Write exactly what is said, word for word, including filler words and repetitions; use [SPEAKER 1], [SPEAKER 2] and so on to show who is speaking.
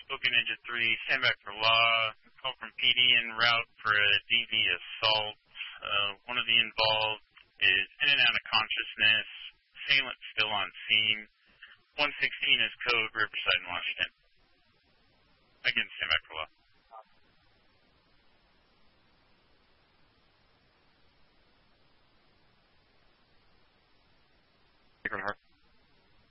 [SPEAKER 1] Spoken Ninja three, stand back for law. Call from P D en route for a D V assault. Uh, one of the involved is in and out of consciousness. Assailant still on scene. one sixteen is code, Riverside and Washington. Again, stand back for law.